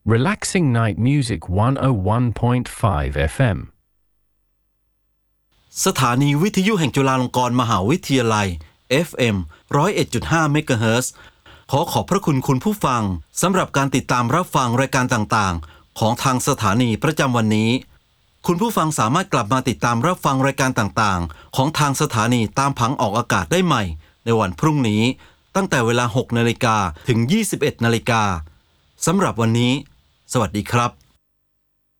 Relaxing Night Music 101.5 FM สถานีวิทยุแห่งจุฬาลงกรณ์มหาวิทยาลัย FM 101.5 เมกะเฮิรตซ์ขอบพระคุณคุณผู้ฟังสำหรับการติดตามรับฟังรายการต่างๆของทางสถานีประจำวันนี้คุณผู้ฟังสามารถกลับมาติดตามรับฟังรายการต่างๆของทางสถานีตามผังออกอากาศได้ใหม่ในวันพรุ่งนี้ตั้งแต่เวลา 6 นาฬิกาถึง 21 นาฬิกาสำหรับวันนี้สวัสดีครับ